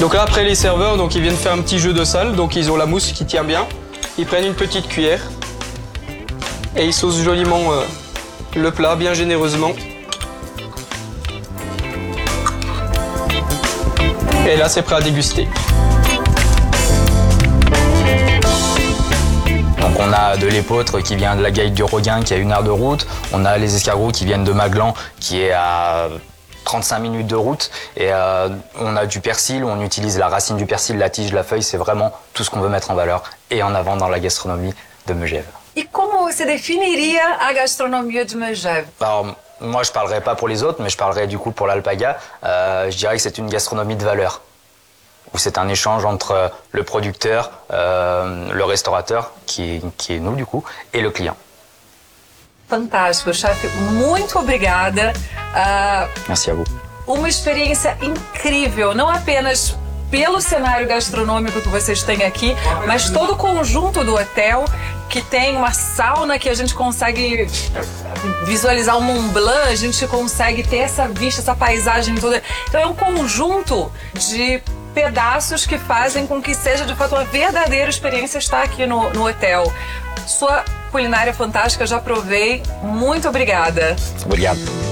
Donc là, après, les serveurs, donc, ils viennent faire un petit jeu de salle. Donc, ils ont la mousse qui tient bien. Ils prennent une petite cuillère et ils saucent joliment le plat, bien généreusement. Et là, c'est prêt à déguster. Donc on a de l'épeautre qui vient de la Gaille du Roguin qui a 1 heure de route. On a les escargots qui viennent de Maglan qui est à 35 minutes de route. Et on a du persil, on utilise la racine du persil, la tige, la feuille. C'est vraiment tout ce qu'on veut mettre en valeur et en avant dans la gastronomie de Megève. E como você definiria a gastronomia de Megève? Alors, moi, je parlerai pas pour les autres, mais je parlerai du coup pour l'Alpaga. Je dirais que c'est une gastronomie de valeur, où c'est un échange entre le producteur, le restaurateur, qui est nous du coup, et le client. Fantástico, chefe. Muito obrigada. Merci à vous. Uma experiência incrível, não apenas pelo cenário gastronômico que vocês têm aqui, mas todo o conjunto do hotel, que tem uma sauna que a gente consegue visualizar o Mont Blanc, a gente consegue ter essa vista, essa paisagem toda. Então é um conjunto de pedaços que fazem com que seja de fato uma verdadeira experiência estar aqui no hotel. Sua culinária fantástica, já provei. Muito obrigada. Obrigado.